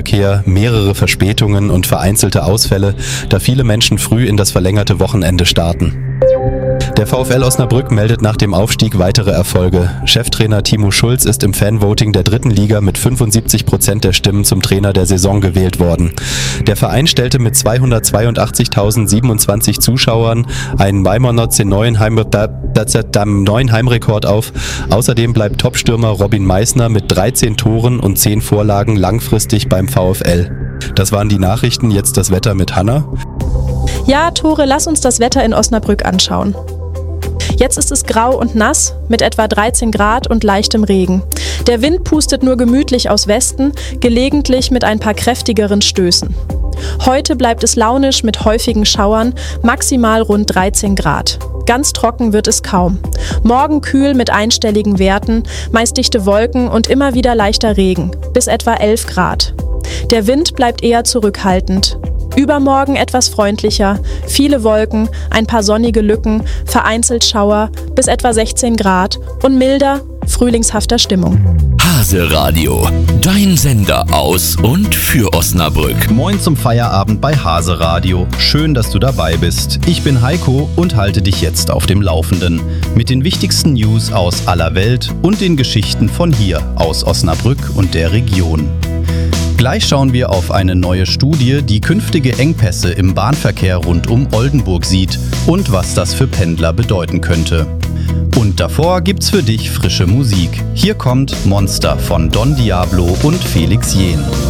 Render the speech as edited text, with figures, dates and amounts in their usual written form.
Verkehr, mehrere Verspätungen und vereinzelte Ausfälle, da viele Menschen früh in das verlängerte Wochenende starten. Der VfL Osnabrück meldet nach dem Aufstieg weitere Erfolge. Cheftrainer Timo Schulz ist im Fanvoting der 3. Liga mit 75% der Stimmen zum Trainer der Saison gewählt worden. Der Verein stellte mit 282.027 Zuschauern einen neuen Heimrekord auf. Außerdem bleibt Topstürmer Robin Meissner mit 13 Toren und 10 Vorlagen langfristig beim VfL. Das waren die Nachrichten, jetzt das Wetter mit Hanna. Ja, Tore, lass uns das Wetter in Osnabrück anschauen. Jetzt ist es grau und nass mit etwa 13 Grad und leichtem Regen. Der Wind pustet nur gemütlich aus Westen, gelegentlich mit ein paar kräftigeren Stößen. Heute bleibt es launisch mit häufigen Schauern, maximal rund 13 Grad. Ganz trocken wird es kaum. Morgen kühl mit einstelligen Werten, meist dichte Wolken und immer wieder leichter Regen, bis etwa 11 Grad. Der Wind bleibt eher zurückhaltend. Übermorgen etwas freundlicher, viele Wolken, ein paar sonnige Lücken, vereinzelt Schauer, bis etwa 16 Grad und milder, frühlingshafter Stimmung. Hase Radio, dein Sender aus und für Osnabrück. Moin zum Feierabend bei Hase Radio. Schön, dass du dabei bist. Ich bin Heiko und halte dich jetzt auf dem Laufenden mit den wichtigsten News aus aller Welt und den Geschichten von hier, aus Osnabrück und der Region. Gleich schauen wir auf eine neue Studie, die künftige Engpässe im Bahnverkehr rund um Oldenburg sieht und was das für Pendler bedeuten könnte. Und davor gibt's für dich frische Musik. Hier kommt Monster von Don Diablo und Felix Jähn.